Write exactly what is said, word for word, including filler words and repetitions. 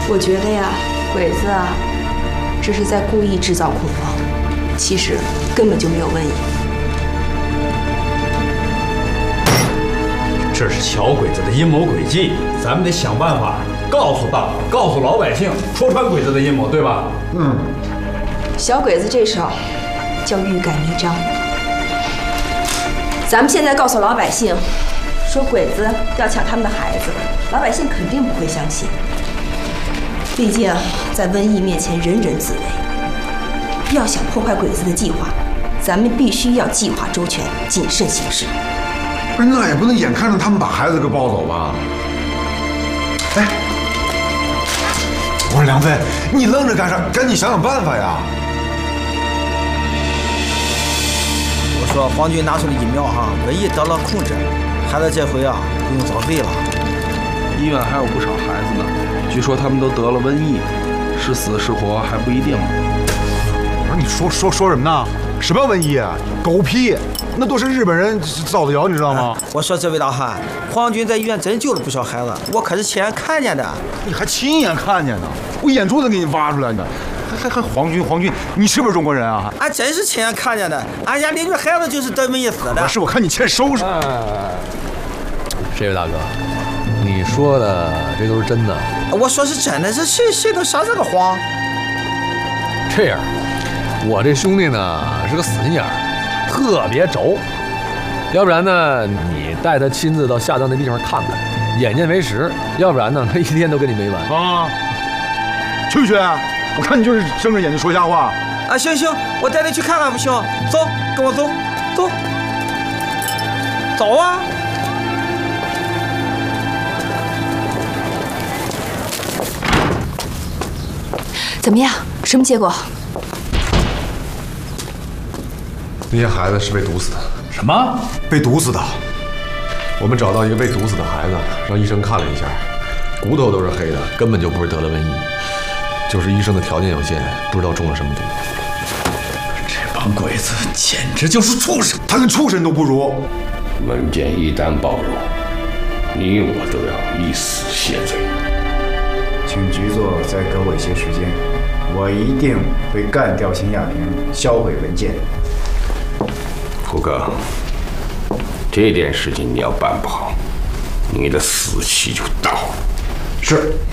我觉得呀，鬼子啊，这是在故意制造恐慌，其实根本就没有瘟疫。 这是小鬼子的阴谋诡计，咱们得想办法告诉大伙，告诉老百姓，戳穿鬼子的阴谋，对吧？ 嗯。 小鬼子这手叫欲盖弥彰。咱们现在告诉老百姓，说鬼子要抢他们的孩子，老百姓肯定不会相信。毕竟在瘟疫面前，人人自危。要想破坏鬼子的计划，咱们必须要计划周全，谨慎行事。 不是，那也不能眼看着他们把孩子给抱走吧？哎，我说梁飞，你愣着干啥？赶紧想想办法呀！ 我说皇军拿出了疫苗哈，瘟疫得了控制，孩子这回啊不用遭罪了。 医院还有不少孩子呢，据说他们都得了瘟疫，是死是活还不一定呢。 我说你说说说什么呢？什么瘟疫啊？狗屁！那都是日本人造的谣，你知道吗？ 我说这位大汉，皇军在医院真救了不少孩子，我可是亲眼看见的。 你还亲眼看见呢？我眼珠子给你挖出来的，还还还皇军皇军，你是不是中国人啊？ 俺真是亲眼看见的，俺家邻居孩子就是得瘟疫死的。 是我看你欠收拾。 这位大哥，你说的这都是真的？ 我说是真的，这谁谁能撒这个谎？ 这样，我这兄弟呢是个死心眼儿。特别轴，要不然呢，你带他亲自到下葬那地方看看，眼见为实；要不然呢，他一天都跟你没完啊！去不去？我看你就是睁着眼睛说瞎话。 啊，行行，我带你去看看不行？走，跟我走，走，走啊！ 怎么样？什么结果？ 那些孩子是被毒死的。 什么？ 被毒死的？我们找到一个被毒死的孩子，让医生看了一下，骨头都是黑的，根本就不是得了瘟疫，就是医生的条件有限，不知道中了什么毒。 这帮鬼子简直就是畜生， 他跟畜生都不如。 文件一旦暴露，你我都要以死谢罪。 请局座再给我一些时间，我一定会干掉秦亚平，销毁文件。 胡哥，这件事情你要办不好，你的死期就到了。 是。